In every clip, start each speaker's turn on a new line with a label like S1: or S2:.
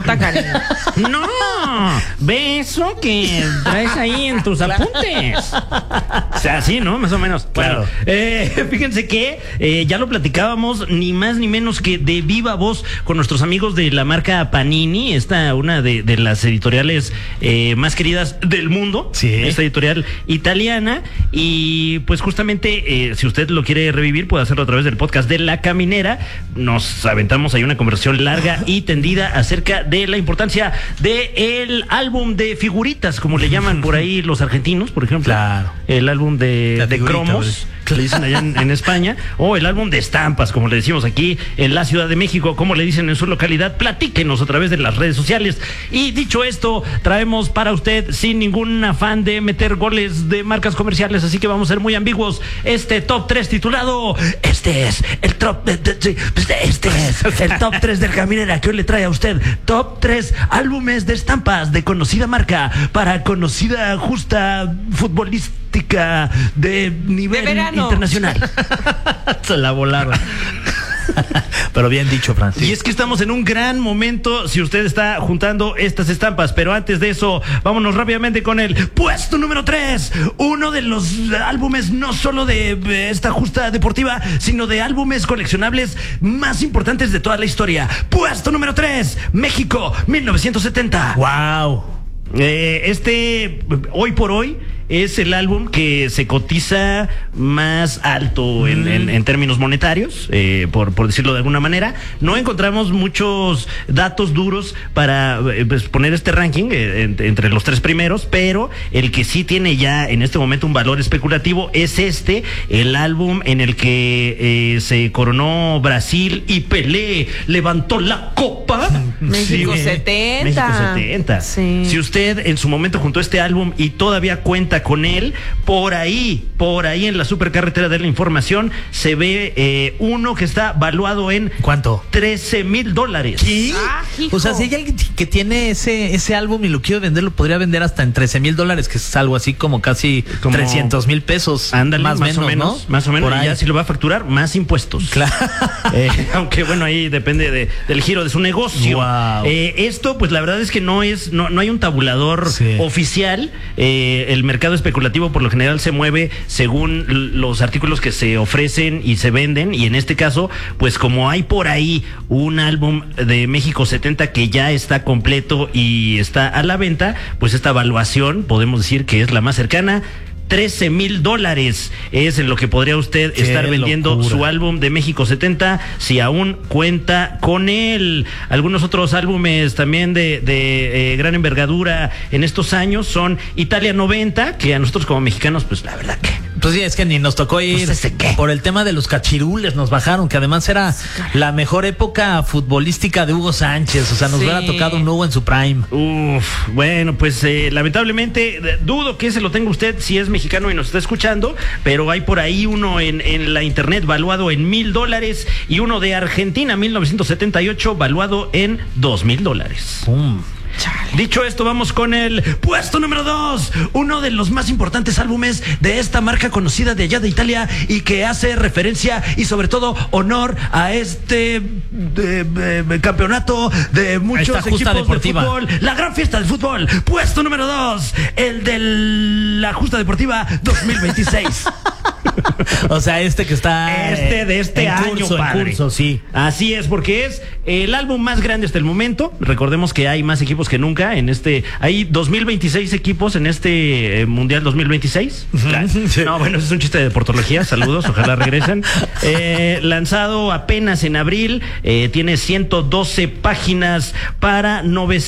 S1: nota, Karen.
S2: No, ve eso que traes ahí en tus apuntes. O sea, sí, ¿no? Más o menos.
S3: Claro.
S2: Bueno, fíjense que ya lo platicábamos ni más ni menos que de viva voz con nuestros amigos de la marca Panini, una de las editoriales más queridas del mundo.
S3: Sí.
S2: Esta editorial italiana. Y pues justamente, si usted lo quiere revivir, puede hacerlo a través del podcast de La Caminera. Nos aventamos ahí una conversación larga y tendida acerca de la importancia del álbum de figuritas, como le llaman por ahí los argentinos, por ejemplo.
S3: Claro.
S2: El álbum de cromos, que le dicen allá en España, o el álbum de estampas, como le decimos aquí en la Ciudad de México, como le dicen en su localidad. Platíquenos a través de las redes sociales. Y dicho esto, traemos para usted, sin ningún afán de meter goles de marcas comerciales, así que vamos a ser muy ambiguos, este top 3 titulado este es el top 3 del Caminera, que hoy le trae a usted top 3 álbumes de estampas de conocida marca para conocida justa futbolística de nivel internacional.
S3: Se la volaron. Pero bien dicho, Francis.
S2: Y es que estamos en un gran momento si usted está juntando estas estampas. Pero antes de eso, vámonos rápidamente con el puesto número 3. Uno de los álbumes no solo de esta justa deportiva, sino de álbumes coleccionables más importantes de toda la historia. Puesto número 3, México, 1970.
S3: ¡Wow!
S2: Hoy por hoy es el álbum que se cotiza más alto en términos monetarios, por decirlo de alguna manera. No encontramos muchos datos duros para pues, poner este ranking entre los 3 primeros, pero el que sí tiene ya en este momento un valor especulativo es el álbum en el que se coronó Brasil y Pelé levantó la copa.
S1: México 70.
S2: México 70.
S1: Sí.
S2: Si usted en su momento juntó este álbum y todavía cuenta con él, por ahí en la supercarretera de la información se ve uno que está valuado en
S3: ¿cuánto?
S2: $13,000.
S3: ¿Sí?
S1: Hijo.
S3: O sea, si hay alguien que tiene ese álbum y lo quiere vender, lo podría vender hasta en $13,000, que es algo así como casi 300,000 pesos.
S2: Ándale, más o menos,
S3: ¿no?
S2: Más o menos.
S3: Por
S2: y ya si lo va a facturar, más impuestos.
S3: Claro.
S2: Aunque bueno, ahí depende del giro de su negocio.
S3: Wow.
S2: Esto, pues la verdad es que no hay un tabulador oficial. El mercado especulativo por lo general se mueve según los artículos que se ofrecen y se venden, y en este caso, pues como hay por ahí un álbum de México 70 que ya está completo y está a la venta, pues esta evaluación podemos decir que es la más cercana. $13,000 es en lo que podría usted estar vendiendo locura. Su álbum de México 70, si aún cuenta con él. Algunos otros álbumes también de gran envergadura en estos años son Italia 90, que a nosotros como mexicanos, pues la verdad que...
S3: Pues sí, es que ni nos tocó ir por el tema de los cachirules, nos bajaron, que además era la mejor época futbolística de Hugo Sánchez, o sea, nos hubiera tocado un Hugo en su prime.
S2: Bueno, pues lamentablemente dudo que ese lo tenga usted si es mexicano y nos está escuchando, pero hay por ahí uno en la internet valuado en $1,000 y uno de Argentina, 1978, valuado en $2,000. Dicho esto, vamos con el puesto número 2. Uno de los más importantes álbumes de esta marca conocida de allá de Italia y que hace referencia y sobre todo honor a este campeonato de muchos equipos deportiva. De fútbol. La gran fiesta del fútbol. Puesto número 2. El de la justa deportiva 2026.
S3: O sea, que está
S2: de este año, padre.
S3: En curso, sí.
S2: Así es, porque es el álbum más grande hasta el momento. Recordemos que hay más equipos que nunca hay 2026 equipos en este Mundial 2026. Sí. No, bueno, ese es un chiste de deportología. Saludos, ojalá regresen. Lanzado apenas en abril, tiene 112 páginas para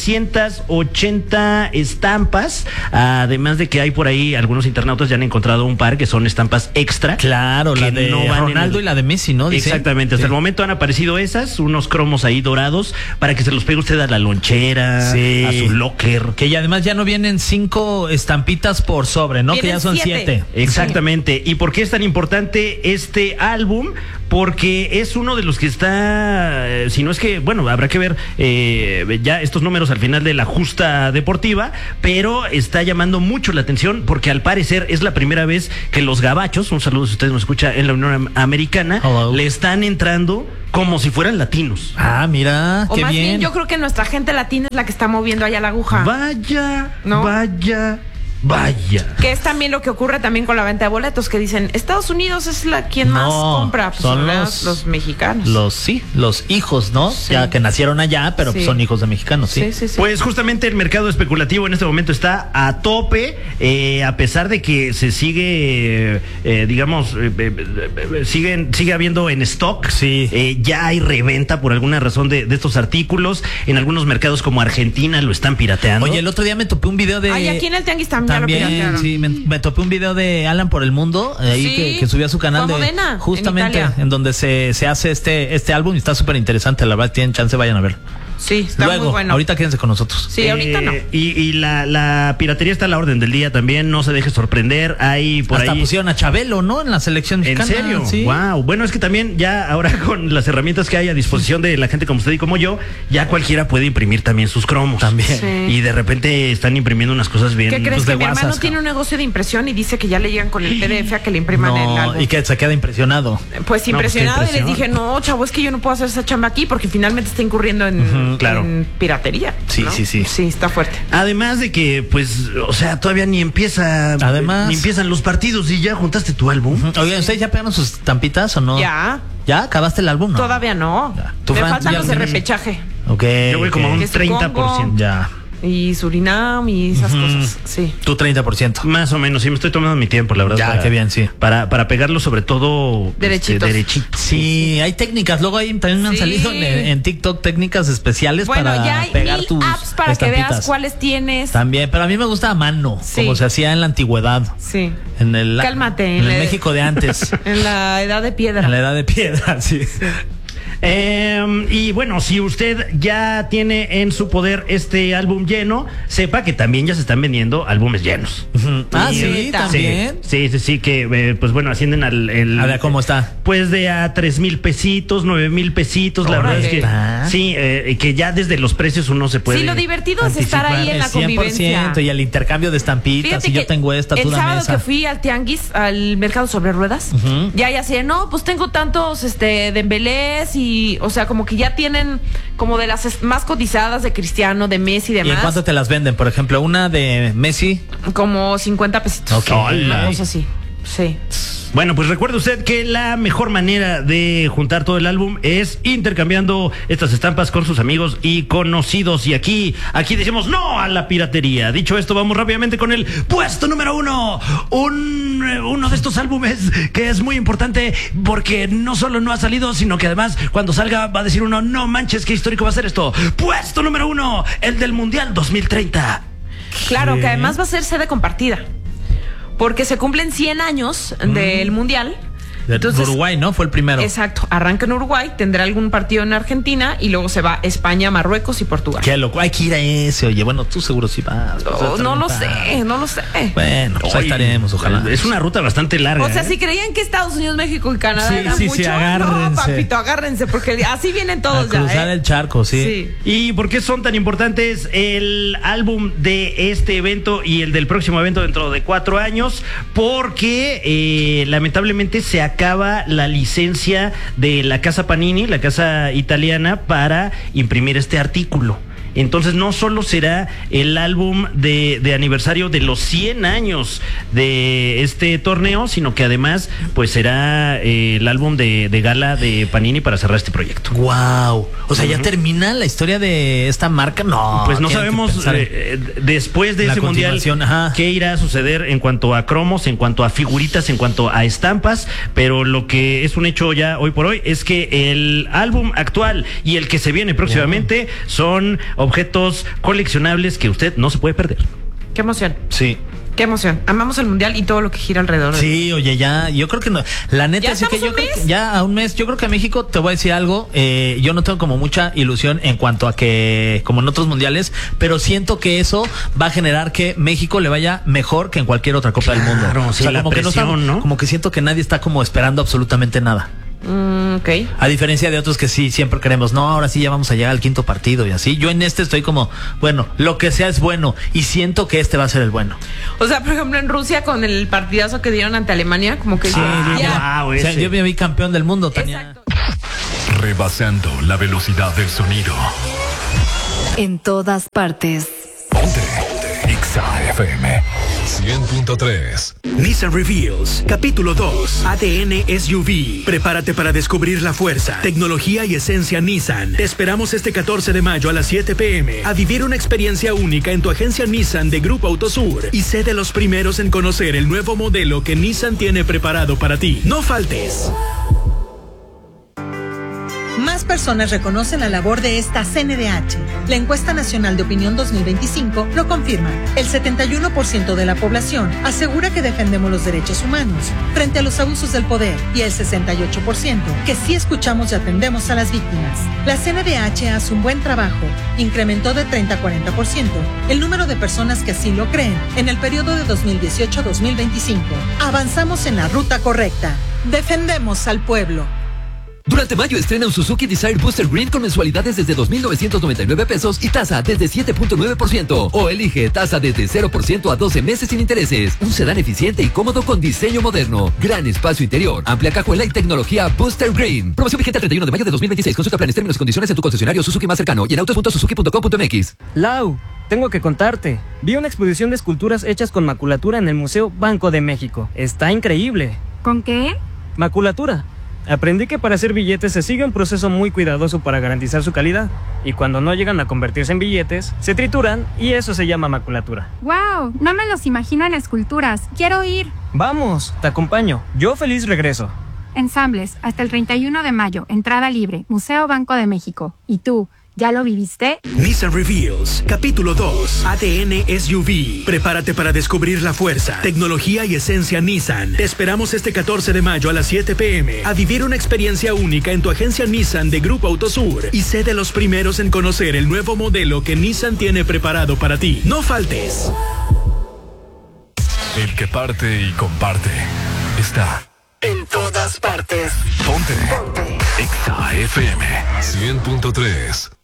S2: 980 estampas. Además de que hay por ahí algunos internautas ya han encontrado un par que son estampas extra.
S3: Claro, la de Ronaldo y la de Messi, ¿no? Dice.
S2: Exactamente, hasta el momento han aparecido unos cromos ahí dorados para que se los pegue usted a la lonchera, a su locker.
S3: Que además ya no vienen 5 estampitas por sobre, ¿no? Que ya son 7.
S2: Exactamente. ¿Y por qué es tan importante este álbum? Porque es uno de los que está, si no es que, bueno, habrá que ver ya estos números al final de la justa deportiva, pero está llamando mucho la atención porque al parecer es la primera vez que los gabachos, un saludos si usted nos escucha en la Unión Americana, le están entrando como si fueran latinos.
S3: Ah, mira,
S1: o
S3: qué
S1: más bien, yo creo que nuestra gente latina es la que está moviendo allá la aguja.
S2: Vaya,
S1: ¿no?
S2: vaya.
S1: Que es también lo que ocurre también con la venta de boletos, que dicen, Estados Unidos es quien más compra. Pues
S3: son
S1: los mexicanos.
S3: Los hijos, ¿no?
S1: Sí.
S3: Ya que nacieron allá, pero
S1: sí.
S3: Son hijos de mexicanos, sí.
S2: Pues justamente el mercado especulativo en este momento está a tope, a pesar de que se sigue, sigue habiendo en stock.
S3: Sí.
S2: Ya hay reventa por alguna razón de estos artículos. En algunos mercados como Argentina lo están pirateando.
S3: Oye, el otro día me topé un video de...
S1: Ay, aquí en el Tianguis también lo piratearon.
S3: Sí, me topé un video de Alan por el Mundo, ahí
S1: Sí,
S3: que subió a su canal de
S1: Modena,
S3: justamente
S1: en
S3: donde se hace este álbum y está súper interesante, la verdad, tienen chance, vayan a verlo.
S1: Sí, está
S3: Luego,
S1: muy bueno.
S3: ahorita quédense con nosotros.
S1: Sí, ahorita no.
S2: Y la piratería está a la orden del día también, no se deje sorprender. Hay por
S3: Hasta
S2: ahí.
S3: pusieron a Chabelo, ¿no? En la selección
S2: ¿En
S3: mexicana.
S2: serio?
S3: Sí.
S2: Wow. Bueno, es que también ya ahora con las herramientas que hay a disposición de la gente como usted y como yo, ya cualquiera puede imprimir también sus cromos.
S3: También.
S1: Sí.
S2: Y de repente están imprimiendo unas cosas bien.
S1: ¿Qué crees?
S3: pues, de
S1: Que mi hermano
S3: WhatsApp,
S1: tiene un negocio de impresión y dice que ya le llegan con el PDF a que le impriman el
S3: No,
S1: álbum.
S3: y que se queda impresionado.
S1: Pues
S2: qué
S1: impresionado, y les
S2: impresión.
S1: dije, no, chavo, es que yo no puedo hacer esa chamba aquí porque finalmente está incurriendo
S2: claro.
S1: en piratería.
S3: Sí,
S1: ¿no?
S3: sí.
S1: Sí, está fuerte.
S2: Además de que, pues, o sea, todavía ni empiezan los partidos y ya juntaste tu álbum.
S3: Oigan, ¿ustedes ya pegaron sus estampitas o no?
S1: Ya.
S3: ¿Ya acabaste el álbum? No.
S1: Todavía no.
S3: Ya. ¿Tú,
S1: Me
S3: Fran,
S1: faltan
S3: ya
S1: los
S3: lo
S1: de
S3: tienes?
S1: repechaje.
S3: Ok.
S2: Yo voy como a un
S1: Que
S2: 30%.
S3: Ya.
S1: Y Surinam y esas cosas. Sí.
S3: Tú 30%.
S2: Más o menos, sí, me estoy tomando mi tiempo, la verdad.
S3: Ya, qué bien, sí.
S2: Para pegarlo sobre todo
S1: Derechitos.
S2: derechito.
S3: Sí, hay técnicas. Luego ahí también me han
S1: Sí.
S3: salido en TikTok técnicas especiales
S1: Bueno,
S3: para
S1: ya hay
S3: pegar
S1: 1000
S3: tus
S1: apps para que
S3: estampitas.
S1: veas cuáles tienes.
S3: También, pero a mí me gusta a mano,
S1: Sí.
S3: como se hacía en la antigüedad.
S1: Sí.
S3: En el,
S1: Cálmate.
S3: En el México de antes.
S1: En la edad de piedra.
S3: En la edad de piedra, sí.
S2: Y bueno, si usted ya tiene en su poder este álbum lleno, sepa que también ya se están vendiendo álbumes llenos.
S3: Ah,
S2: Y,
S3: sí, también.
S2: Sí, que pues bueno, ascienden
S3: A ver, ¿cómo está?
S2: Pues de a 3,000 pesitos, 9,000 pesitos, la verdad es que sí, que ya desde los precios uno se puede.
S1: Sí, lo divertido es estar ahí en la
S3: 100%,
S1: convivencia.
S3: y el intercambio de estampitas.
S1: Fíjate
S3: Si yo
S1: que
S3: tengo esta, tú
S1: el
S3: dame
S1: sábado
S3: esa.
S1: que fui al tianguis, al mercado sobre ruedas, ya así, no, pues tengo tantos Dembélés y, o sea, como que ya tienen como de las más cotizadas de Cristiano, de Messi y
S3: ¿Y en
S1: demás,
S3: cuánto te las venden? Por ejemplo, una de Messi.
S1: como 50 pesitos.
S3: Ok.
S1: Una cosa así. Sí.
S2: Bueno, pues recuerde usted que la mejor manera de juntar todo el álbum es intercambiando estas estampas con sus amigos y conocidos. Y aquí decimos no a la piratería. Dicho esto, vamos rápidamente con el puesto número 1. Uno de estos álbumes que es muy importante porque no solo no ha salido, sino que además cuando salga va a decir uno, no manches, qué histórico va a ser esto. Puesto número 1, el del Mundial 2030.
S1: Claro, que además va a ser sede compartida. Porque se cumplen 100 años del Mundial.
S3: Entonces, Uruguay, ¿no? Fue el primero.
S1: Exacto. Arranca en Uruguay, tendrá algún partido en Argentina y luego se va a España, Marruecos y Portugal.
S3: Qué loco. Hay que ir a ese. Oye, bueno, tú seguro sí vas.
S1: No lo sé.
S3: Bueno, pues ahí estaremos, ojalá.
S2: Es una ruta bastante larga.
S1: O sea, si creían que Estados Unidos, México y Canadá
S3: Sí,
S1: eran
S3: sí,
S1: mucho,
S3: agárrense.
S1: no, papito, agárrense, porque así vienen todos
S3: a
S1: ya.
S3: cruzar el charco, sí.
S2: ¿Y por qué son tan importantes el álbum de este evento y el del próximo evento dentro de 4 años? Porque lamentablemente se acaba la licencia de la casa Panini, la casa italiana, para imprimir este artículo. Entonces no solo será el álbum de aniversario de los 100 años de este torneo, sino que además pues será el álbum de gala de Panini para cerrar este proyecto.
S3: Wow. O sea, ¿ya termina la historia de esta marca? No.
S2: Pues no
S3: tienen que
S2: sabemos
S3: pensar
S2: después de
S3: la
S2: ese mundial
S3: continuación, ajá.
S2: qué irá a suceder en cuanto a cromos, en cuanto a figuritas, en cuanto a estampas, pero lo que es un hecho ya hoy por hoy es que el álbum actual y el que se viene próximamente son objetos coleccionables que usted no se puede perder.
S1: Qué emoción.
S3: Sí.
S1: Qué emoción. Amamos el mundial y todo lo que gira alrededor.
S3: Sí, oye, ya, yo creo que no. La neta
S1: ¿Ya
S3: sí que
S1: estamos
S3: yo
S1: un
S3: creo
S1: mes?
S3: que ya a un mes, yo creo que a México, te voy a decir algo, yo no tengo como mucha ilusión en cuanto a que, como en otros mundiales, pero siento que eso va a generar que México le vaya mejor que en cualquier otra Copa del Mundo.
S2: Claro, sí, la
S3: como que
S2: presión, ¿no?
S3: Como que siento que nadie está como esperando absolutamente nada.
S1: Ok.
S3: A diferencia de otros que sí, siempre queremos, no, ahora sí ya vamos a llegar al quinto partido y así. Yo en este estoy como, bueno, lo que sea es bueno y siento que este va a ser el bueno.
S1: O sea, por ejemplo, en Rusia con el partidazo que dieron ante Alemania, como que...
S3: Sí, o sea, yo me vi campeón del mundo, Tania.
S1: Exacto.
S4: Rebasando la velocidad del sonido.
S5: En todas partes.
S4: Ponte. Exa FM 100.3.
S6: Nissan Reveals, capítulo 2, ADN SUV. Prepárate para descubrir la fuerza, tecnología y esencia Nissan. Te esperamos este 14 de mayo a las 7 p.m. a vivir una experiencia única en tu agencia Nissan de Grupo Autosur y sé de los primeros en conocer el nuevo modelo que Nissan tiene preparado para ti. No faltes.
S7: Más personas reconocen la labor de esta CNDH. La encuesta nacional de opinión 2025 lo confirma. El 71% de la población asegura que defendemos los derechos humanos frente a los abusos del poder y el 68% que sí escuchamos y atendemos a las víctimas. La CNDH hace un buen trabajo. Incrementó de 30 a 40% el número de personas que así lo creen en el periodo de 2018 a 2025. Avanzamos en la ruta correcta. Defendemos al pueblo.
S8: Durante mayo estrena un Suzuki Desire Booster Green con mensualidades desde 2,999 pesos y tasa desde 7.9%. O elige tasa desde 0% a 12 meses sin intereses. Un sedán eficiente y cómodo con diseño moderno. Gran espacio interior, amplia cajuela y tecnología Booster Green. Promoción vigente el 31 de mayo de 2026. Consulta planes, términos y condiciones en tu concesionario Suzuki más cercano y en autos.suzuki.com.mx.
S9: Lau, tengo que contarte. Vi una exposición de esculturas hechas con maculatura en el Museo Banco de México. Está increíble.
S10: ¿Con qué?
S9: Maculatura. Aprendí que para hacer billetes se sigue un proceso muy cuidadoso para garantizar su calidad. Y cuando no llegan a convertirse en billetes, se trituran y eso se llama maculatura.
S10: ¡Wow! No me los imagino en esculturas. Quiero ir.
S9: Vamos, te acompaño. Yo feliz regreso.
S10: Ensambles, hasta el 31 de mayo. Entrada libre. Museo Banco de México. ¿Y tú? ¿Ya lo viviste?
S6: Nissan Reveals, capítulo 2, ADN SUV. Prepárate para descubrir la fuerza, tecnología y esencia Nissan. Te esperamos este 14 de mayo a las 7 p.m. a vivir una experiencia única en tu agencia Nissan de Grupo Autosur y sé de los primeros en conocer el nuevo modelo que Nissan tiene preparado para ti. No faltes.
S4: El que parte y comparte está
S5: En todas partes.
S4: Ponte. Exa FM 100.3.